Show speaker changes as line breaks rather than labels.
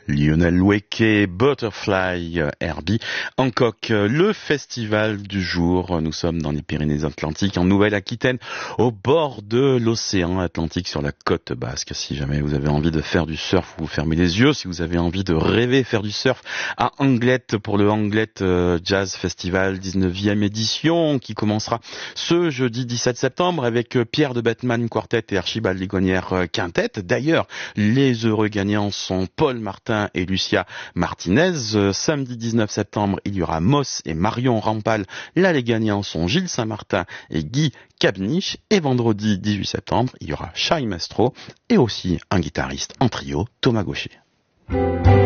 Lionel Weke, Butterfly, Herbie Hancock, le festival du jour. Nous sommes dans les Pyrénées-Atlantiques, en Nouvelle-Aquitaine, au bord de l'océan Atlantique, sur la côte basque. Si jamais vous avez envie de faire du surf, vous fermez les yeux. Si vous avez envie de rêver faire du surf à Anglette, pour le Anglette Jazz Festival 19e édition, qui commencera ce jeudi 17 septembre avec Pierre de Bettman Quartet et Archibald Ligonière Quintet. D'ailleurs, les heureux gagnants sont Paul Martin et Lucia Martinez. Samedi 19 septembre, il y aura Moss et Marion Rampal. Là, les gagnants sont Gilles Saint-Martin et Guy Cabniche. Et vendredi 18 septembre, il y aura Shai Maestro et aussi un guitariste en trio, Thomas Gaucher.